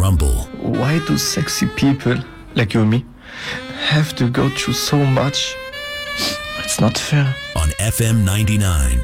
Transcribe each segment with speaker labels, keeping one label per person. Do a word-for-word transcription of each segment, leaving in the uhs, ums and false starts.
Speaker 1: Rumble.
Speaker 2: Why do sexy people like you and me have to go through so much? It's not fair.
Speaker 1: On F M ninety-nine.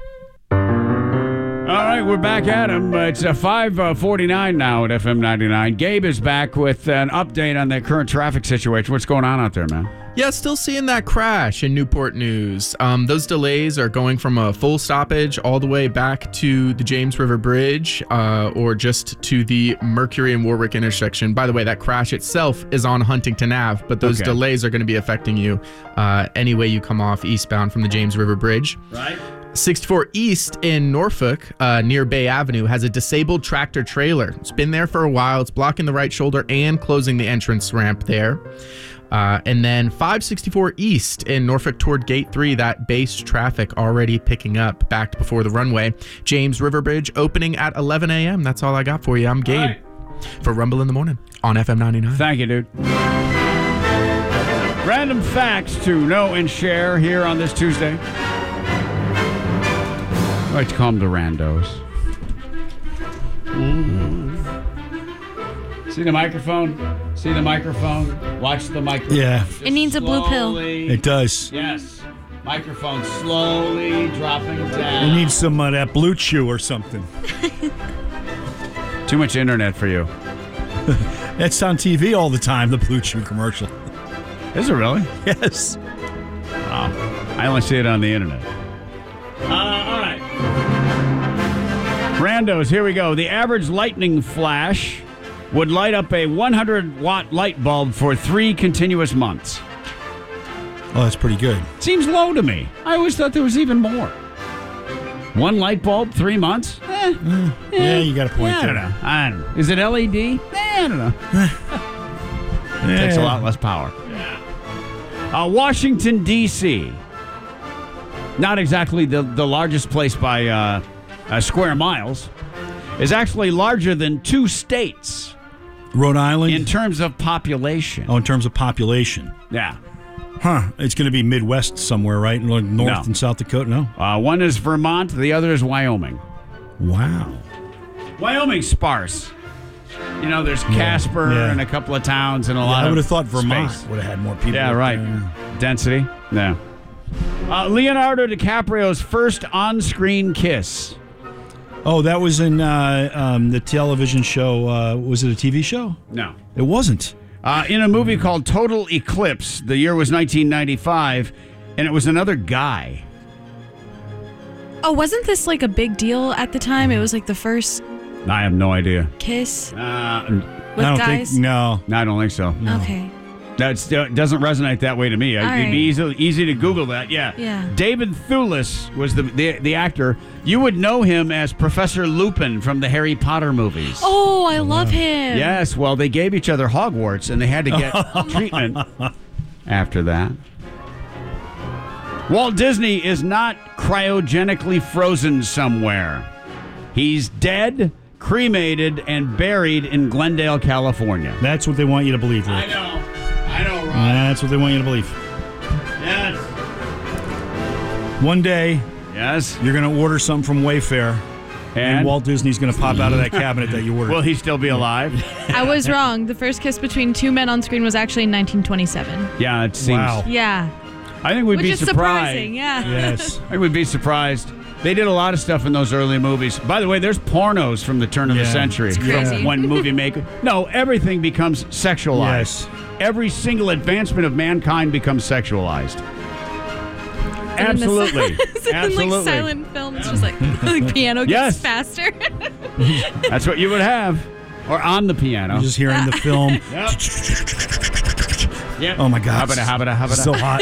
Speaker 3: All right, we're back at him. It's uh, five forty-nine now at F M ninety-nine. Gabe is back with an update on the current traffic situation. What's going on out there, man?
Speaker 4: Yeah, still seeing that crash in Newport News. Um, those delays are going from a full stoppage all the way back to the James River Bridge uh, or just to the Mercury and Warwick intersection. By the way, that crash itself is on Huntington Avenue, but those
Speaker 3: Okay.
Speaker 4: delays are going to be affecting you uh, any way you come off eastbound from the James River Bridge.
Speaker 3: Right.
Speaker 4: sixty-four East in Norfolk, uh, near Bay Avenue, has a disabled tractor trailer. It's been there for a while. It's blocking the right shoulder and closing the entrance ramp there. Uh, and then five sixty-four East in Norfolk toward Gate three, that base traffic already picking up, backed before the runway. James River Bridge opening at eleven a.m. That's all I got for you. I'm Gabe
Speaker 3: right.
Speaker 4: for Rumble in the Morning on F M ninety-nine.
Speaker 3: Thank you, dude. Random facts to know and share here on this Tuesday. I like to call them the randos. Mm. See the microphone? See the microphone? Watch the microphone.
Speaker 5: Yeah.
Speaker 3: Just
Speaker 6: It needs a blue pill.
Speaker 3: slowly-
Speaker 5: It does.
Speaker 3: Yes. Microphone slowly dropping down.
Speaker 5: You need some of that Blue Chew or something.
Speaker 3: Too much internet for you.
Speaker 5: That's on T V all the time, the Blue Chew commercial.
Speaker 3: Is it really?
Speaker 5: Yes.
Speaker 3: Wow. I only see it on the internet. Uh, all right. Randos, here we go. The average lightning flash would light up a one hundred watt light bulb for three continuous months.
Speaker 5: Oh, that's pretty good.
Speaker 3: Seems low to me. I always thought there was even more. One light bulb, three months? Eh,
Speaker 5: Yeah, you got a point
Speaker 3: I
Speaker 5: there.
Speaker 3: don't know. I don't know. Is it L E D? Eh, I don't know.
Speaker 5: Yeah.
Speaker 3: Takes a lot less power. Uh, Washington, D C Not exactly the, the largest place by uh, uh, square miles, is actually larger than two states
Speaker 5: Rhode Island?
Speaker 3: in terms of population.
Speaker 5: oh, in terms of population.
Speaker 3: Yeah.
Speaker 5: Huh. It's going to be Midwest somewhere, right? Like North
Speaker 3: No.
Speaker 5: and South Dakota? No.
Speaker 3: Uh, one is Vermont, the other is Wyoming.
Speaker 5: Wow.
Speaker 3: Wyoming's sparse. You know, there's Casper
Speaker 5: Yeah.
Speaker 3: and a couple of towns and a
Speaker 5: Yeah,
Speaker 3: lot
Speaker 5: I
Speaker 3: of
Speaker 5: would have thought Vermont
Speaker 3: space.
Speaker 5: would have had more people.
Speaker 3: Yeah,
Speaker 5: up
Speaker 3: right.
Speaker 5: there.
Speaker 3: Density? No. Uh, Leonardo DiCaprio's first on-screen kiss.
Speaker 5: Oh, that was in uh, um, the television show. Uh, was it a T V show?
Speaker 3: No.
Speaker 5: It wasn't.
Speaker 3: Uh, in a movie called Total Eclipse. The year was nineteen ninety-five, and it was another guy.
Speaker 6: Oh, wasn't this like a big deal at the time? It was like the first
Speaker 3: I have no idea.
Speaker 6: kiss
Speaker 3: Uh,
Speaker 6: with
Speaker 5: I don't
Speaker 6: guys.
Speaker 5: think. No.
Speaker 3: I don't think so.
Speaker 6: Okay.
Speaker 3: That doesn't resonate that way to me.
Speaker 6: All
Speaker 3: It'd
Speaker 6: right.
Speaker 3: be easy, easy to Google that. Yeah.
Speaker 6: Yeah.
Speaker 3: David Thewlis was the, the the actor. You would know him as Professor Lupin from the Harry Potter movies.
Speaker 6: Oh, I love him.
Speaker 3: Yes. Well, they gave each other Hogwarts, and they had to get treatment after that. Walt Disney is not cryogenically frozen somewhere. He's dead, cremated, and buried in Glendale, California.
Speaker 5: That's what they want you to believe,
Speaker 3: I
Speaker 5: Rick.
Speaker 3: know. I know, Ron.
Speaker 5: That's what they want you to believe.
Speaker 3: Yes.
Speaker 5: One day,
Speaker 3: Yes.
Speaker 5: you're going to order something from Wayfair, and,
Speaker 3: And
Speaker 5: Walt Disney's going to pop out of that cabinet that you ordered.
Speaker 3: will he still be alive?
Speaker 6: I was wrong. The first kiss between two men on screen was actually in nineteen twenty-seven.
Speaker 3: Yeah, it seems.
Speaker 5: Wow.
Speaker 6: Yeah.
Speaker 3: I think we'd
Speaker 6: Which
Speaker 3: be
Speaker 6: is
Speaker 3: surprised.
Speaker 6: surprising, yeah.
Speaker 5: Yes.
Speaker 3: I would be surprised. They did a lot of stuff in those early movies. By the way, there's pornos from the turn of the
Speaker 5: Yeah.
Speaker 3: century.
Speaker 6: It's crazy.
Speaker 3: One movie maker. No, everything becomes sexualized.
Speaker 5: Yes.
Speaker 3: Every single advancement of mankind becomes sexualized.
Speaker 6: And in the-
Speaker 3: Absolutely.
Speaker 6: in
Speaker 3: Absolutely.
Speaker 6: like silent film, it's just like the piano gets
Speaker 3: Yes.
Speaker 6: faster.
Speaker 3: That's what you would have. Or on the piano.
Speaker 5: You're just hearing the film.
Speaker 3: Yep. Yep.
Speaker 5: Oh, my God.
Speaker 3: Habada, habada, habada.
Speaker 5: So hot.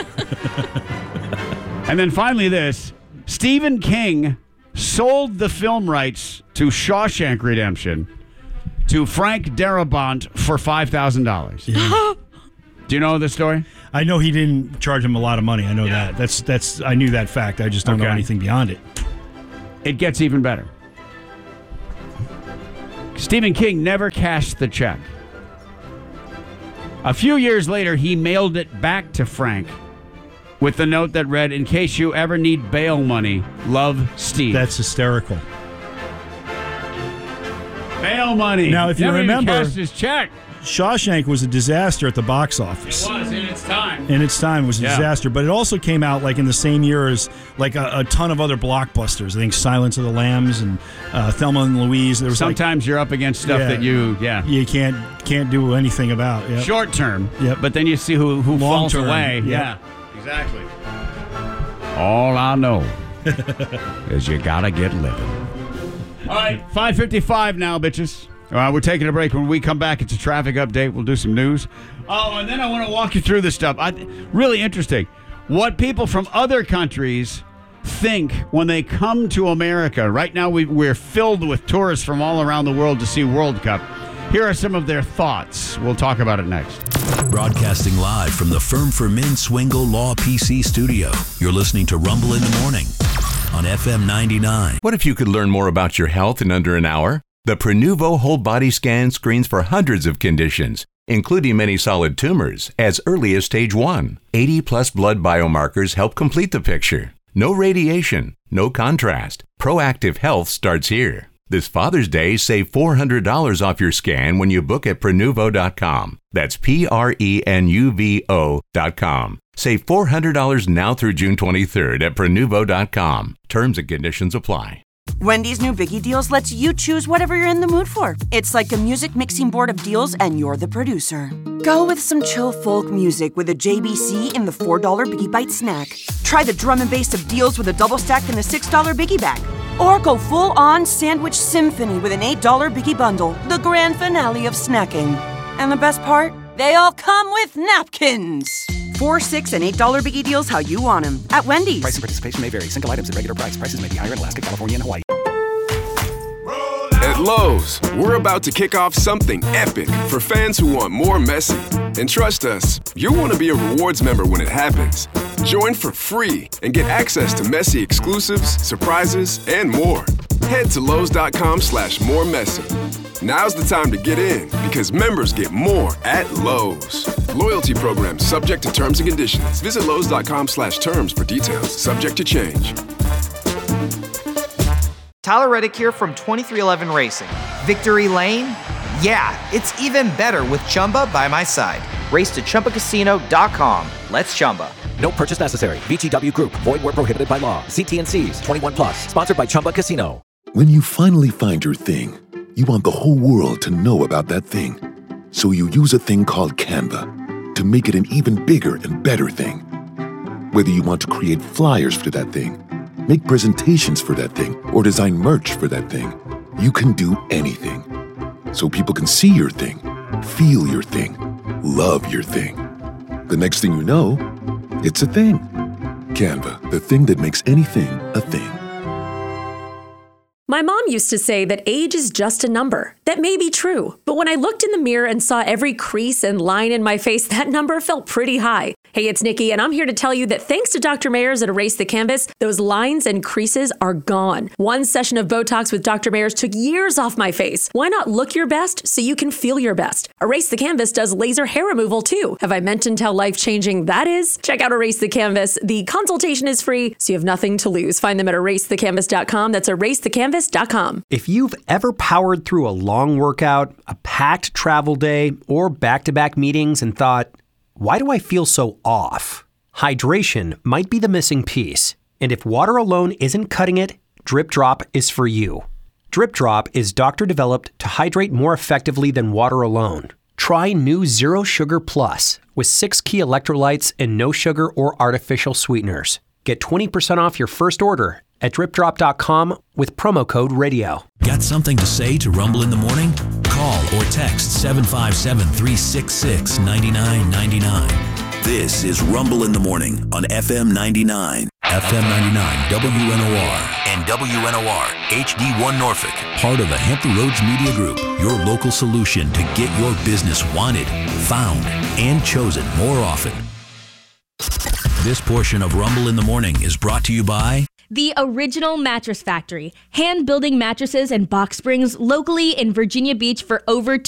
Speaker 3: And then finally this. Stephen King sold the film rights to Shawshank Redemption to Frank Darabont for five thousand dollars.
Speaker 5: Yeah.
Speaker 3: Do you know the story?
Speaker 5: I know he didn't charge him a lot of money. I know
Speaker 3: Yeah.
Speaker 5: that. That's that's. I knew that fact. I just don't know
Speaker 3: Okay.
Speaker 5: anything beyond it.
Speaker 3: It gets even better. Stephen King never cashed the check. A few years later, he mailed it back to Frank with the note that read, "In case you ever need bail money, love, Steve."
Speaker 5: That's hysterical.
Speaker 3: Bail money.
Speaker 5: Now, if you
Speaker 3: Never even
Speaker 5: remember-
Speaker 3: cashed his check.
Speaker 5: Shawshank was a disaster at the box office.
Speaker 3: It was in its time.
Speaker 5: In its time, it was a
Speaker 3: Yeah.
Speaker 5: disaster. But it also came out like in the same year as like a, a ton of other blockbusters. I think Silence of the Lambs and uh, Thelma and Louise. There was
Speaker 3: Sometimes you're up against stuff
Speaker 5: Yeah.
Speaker 3: that you, yeah.
Speaker 5: like you can't can't do anything about. Yep.
Speaker 3: Short term.
Speaker 5: Yep.
Speaker 3: But then you see who, who
Speaker 5: Long
Speaker 3: falls
Speaker 5: term,
Speaker 3: away.
Speaker 5: yep.
Speaker 3: Yeah, exactly. All I know is you got to get living. All right, five fifty-five now, bitches. Uh, we're taking a break. When we come back, it's a traffic update. We'll do some news. Oh, and then I want to walk you through this stuff. I, really interesting. What people from other countries think when they come to America. Right now, we, we're filled with tourists from all around the world to see World Cup. Here are some of their thoughts. We'll talk about it next.
Speaker 1: Broadcasting live from the Firm for Men Swingle Law P C studio. You're listening to Rumble in the Morning on F M ninety-nine.
Speaker 7: What if you could learn more about your health in under an hour? The Prenuvo whole body scan screens for hundreds of conditions, including many solid tumors, as early as stage one. eighty plus blood biomarkers help complete the picture. No radiation, no contrast. Proactive health starts here. This Father's Day, save four hundred dollars off your scan when you book at Prenuvo dot com. That's P R E N U V O dot com. Save four hundred dollars now through June twenty-third at Prenuvo dot com. Terms and conditions apply.
Speaker 8: Wendy's new Biggie Deals lets you choose whatever you're in the mood for. It's like a music mixing board of deals, and you're the producer. Go with some chill folk music with a J B C in the four dollar Biggie Bite snack. Try the drum and bass of deals with a double stack in the six dollar Biggie Bag. Or go full-on sandwich symphony with an eight dollar Biggie Bundle, the grand finale of snacking. And the best part? They all come with napkins. Four, six, and eight dollar Biggie Deals how you want them at Wendy's.
Speaker 9: Price and participation may vary. Single items at regular price. Prices may be higher in Alaska, California, and Hawaii.
Speaker 10: At Lowe's, we're about to kick off something epic for fans who want more Messi. And trust us, you'll want to be a rewards member when it happens. Join for free and get access to Messi exclusives, surprises, and more. Head to Lowe's.com slash more Messi. Now's the time to get in because members get more at Lowe's. Loyalty program subject to terms and conditions. Visit Lowe's.com slash terms for details. Subject to change.
Speaker 11: Tyler Reddick here from twenty-three eleven Racing. Victory Lane? Yeah, it's even better with Chumba by my side. Race to Chumba Casino dot com. Let's Chumba.
Speaker 9: No purchase necessary. V G W Group. Void where prohibited by law. See T and C's. twenty-one plus. Sponsored by Chumba Casino.
Speaker 12: When you finally find your thing, you want the whole world to know about that thing. So you use a thing called Canva to make it an even bigger and better thing. Whether you want to create flyers for that thing, make presentations for that thing, or design merch for that thing, you can do anything. So people can see your thing, feel your thing, love your thing. The next thing you know, it's a thing. Canva, the thing that makes anything a thing.
Speaker 13: My mom used to say that age is just a number. That may be true, but when I looked in the mirror and saw every crease and line in my face, that number felt pretty high. Hey, it's Nikki, and I'm here to tell you that thanks to Doctor Mayers at Erase the Canvas, those lines and creases are gone. One session of Botox with Doctor Mayers took years off my face. Why not look your best so you can feel your best? Erase the Canvas does laser hair removal too. Have I mentioned how life-changing that is? Check out Erase the Canvas. The consultation is free, so you have nothing to lose. Find them at erase the canvas dot com. That's erase the canvas dot com.
Speaker 14: If you've ever powered through a long workout, a packed travel day, or back-to-back meetings and thought, why do I feel so off? Hydration might be the missing piece. And if water alone isn't cutting it, Drip Drop is for you. Drip Drop is doctor-developed to hydrate more effectively than water alone. Try new Zero Sugar Plus with six key electrolytes and no sugar or artificial sweeteners. Get twenty percent off your first order at drip drop dot com with promo code radio.
Speaker 1: Got something to say to Rumble in the Morning? Call or text seven five seven, three six six, nine nine nine nine. This is Rumble in the Morning on F M ninety-nine. F M ninety-nine W N O R and W N O R H D one Norfolk. Part of the Hampton Roads Media Group. Your local solution to get your business wanted, found, and chosen more often. This portion of Rumble in the Morning is brought to you by
Speaker 15: The Original Mattress Factory, hand-building mattresses and box springs locally in Virginia Beach for over